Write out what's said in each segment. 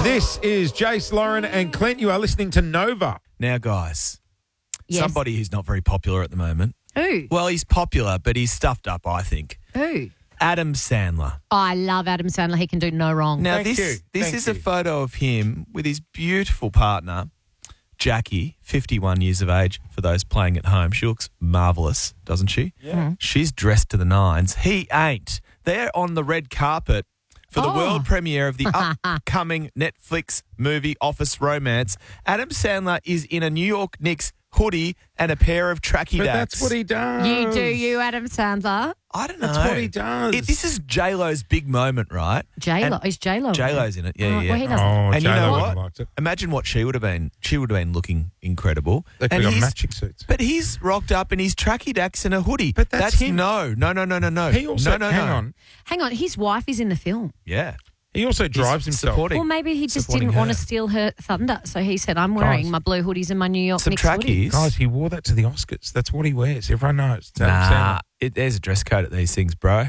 This is Jace, Lauren and Clint. You are listening to Nova. Now, guys, Yes. somebody who's not very popular at the moment. Who? Well, he's popular, but he's stuffed up, I think. Who? Adam Sandler. I love Adam Sandler. He can do no wrong. Now, Thank you. this Thank is you. a photo of him with his beautiful partner, Jackie, 51 years of age, for those playing at home. She looks marvellous, doesn't she? Yeah. She's dressed to the nines. He ain't. They're on the red carpet for the Oh. world premiere of the upcoming Netflix movie Office Romance. Adam Sandler is in a New York Knicks hoodie and a pair of tracky But dacks. that's what he does. You do, you, Adam Sandler. I don't know. That's what he does. This is J-Lo's big moment, right? J-Lo. Is J-Lo? J-Lo's in it. Yeah, yeah. Well, he doesn't. Oh, And you know J-Lo what? would've liked it. Imagine what she would have been. She would have been looking incredible. They could And have got he's- matching suits. But he's rocked up in his tracky dacks and a hoodie. But that's him. No. He also, no. hang on, Hang on. His wife is in the film. Yeah. he also drives himself. supporting. Well, maybe he just Supporting didn't want her. to steal her thunder. So he said, I'm wearing Guys. my blue hoodies and my New York Some Knicks hoodie. trackies. Guys, he wore that to the Oscars. That's what he wears. Everyone knows. It's Adam Nah, Sandler. there's a dress code at these things, bro.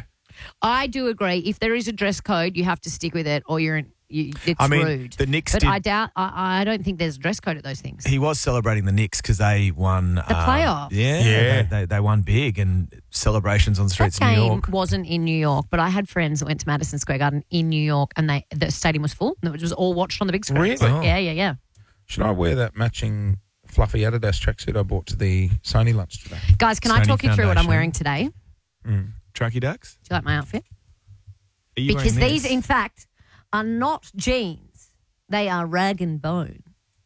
I do agree. If there is a dress code, you have to stick with it or it's I mean, rude. the Knicks But did. I don't think there's a dress code at those things. He was celebrating the Knicks because they won the playoffs. Yeah. They won big and celebrations on the That streets of New game York. wasn't in New York, but I had friends that went to Madison Square Garden in New York and the stadium was full. It was all watched on the big screen. Really? So, Oh. yeah. Should I wear that matching fluffy Adidas tracksuit I bought to the Sony lunch today? Guys, can I Sony talk you through what I'm Foundation. wearing today? Mm. Tracky dacks? Do you like my outfit? Are you Because wearing these, this? in fact, are not jeans. They are rag and bone.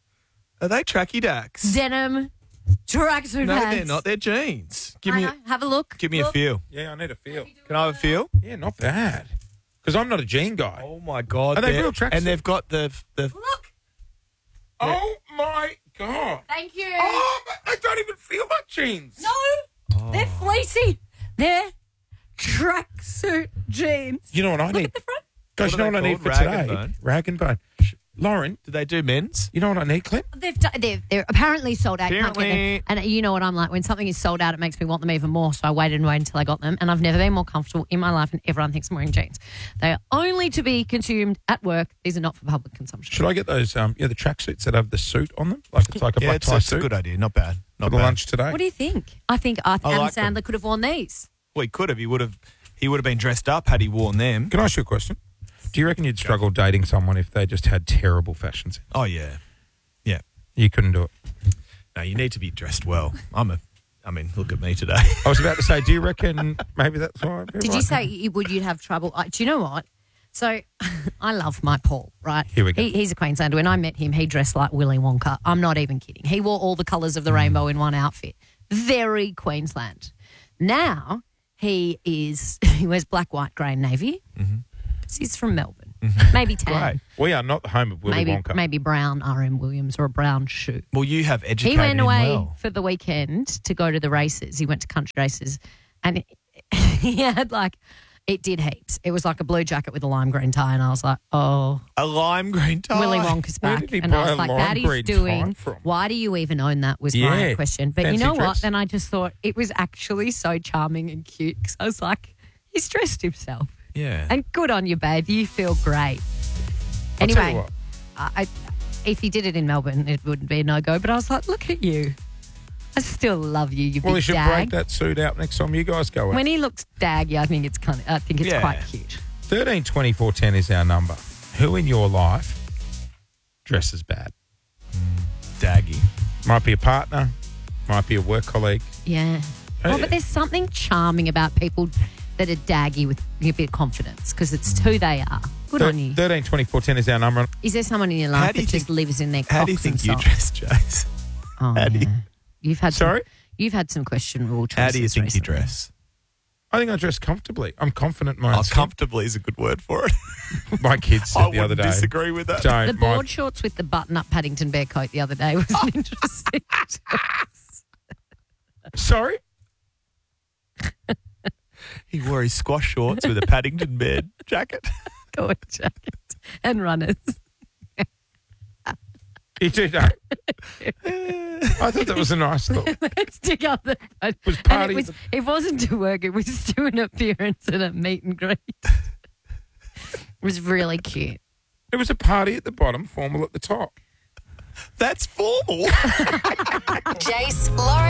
Are they tracky dacks? Denim, tracksuit No, pants. they're not. They're jeans. Give I me know. Have a look. give me a Look. feel. Yeah, I need a feel. Can I have a feel? Yeah, not bad. Because I'm not a jean guy. Oh my god! Are they they're- real tracksuits? And they've got the Look. Oh, my God. Thank you. Oh, I don't even feel my jeans. No, they're fleecy. They're tracksuit jeans. You know what I Look need? at the front. Guys, What you know are what they I need for called? Rag and today? bone? Rag and bone. Lauren, Do they do men's? you know what I need, Clint? They're apparently sold out. You can't get Apparently. them. And you know what I'm like. When something is sold out, it makes me want them even more. So I waited until I got them. And I've never been more comfortable in my life. And everyone thinks I'm wearing jeans. They are only to be consumed at work. These are not for public consumption. Should I get those, the tracksuits that have the suit on them? Like it's like a Yeah, black it's tie a suit good idea. Not bad. for Not the bad. lunch today? What do you think? I think Adam like them. Sandler could have worn these. Well, he could have. He would have been dressed up had he worn them. Can I ask you a question? Do you reckon you'd struggle dating someone if they just had terrible fashion sense? Oh yeah. You couldn't do it. No, you need to be dressed well. Look at me today. I was about to say, do you reckon maybe that's why? Did you say you'd have trouble? Do you know what? So I love my Paul, right? Here we go. He's a Queenslander. When I met him, he dressed like Willy Wonka. I'm not even kidding. He wore all the colours of the rainbow in one outfit. Very Queensland. Now he wears black, white, grey and navy. Mm-hmm. 'Cause he's from Melbourne. Maybe tan. Great. We are not the home of Willy Wonka. Maybe brown RM Williams or a brown shoe. Well, you have educated He went him away well. for the weekend to go to the races. He went to country races and he had it did heaps. It was like a blue jacket with a lime green tie and I was like, oh, A lime green tie. Willy Wonka's Where back. did he And I buy was a like, lime that is green doing, tie from? why do you even own that was Yeah. my question. But you Fancy know what? dress. Then I just thought it was actually so charming and cute because I was like, he's dressed himself. Yeah. And good on you, babe. You feel great. I'll tell you Anyway, what. if he did it in Melbourne, it wouldn't be a no-go. But I was like, look at you. I still love you, you Well, he big should dag. break that suit out next time you guys go out. When he looks daggy, I think it's Yeah. quite cute. 13 24 10 is our number. Who in your life dresses bad? Daggy. Might be a partner, might be a work colleague. Yeah. Well, but there's something charming about people that are daggy with a bit of confidence because it's who they are. Good on you. 13 24 10 is our number. Is there someone in your How life do you that just think- lives in their How do you cocks and think you socks? dress, Jace? Oh, how do you- yeah. You've had Sorry? You've had some questionable choices. How do you think you recently. dress? I think I dress comfortably. I'm confident in my own skin. Comfortably is a good word for it. My kids I said the other wouldn't day. disagree with that. Don't. The my- board shorts with the button-up Paddington Bear coat the other day was an interesting choice. Sorry? He wore his squash shorts with a Paddington Bear jacket. Coat jacket and runners. You do know. I thought that was a nice look. Let's dig up the phone. Was And party- it wasn't to work. It was to an appearance at a meet and greet. It was really cute. It was a party at the bottom, formal at the top. That's formal. Jace, Lauren.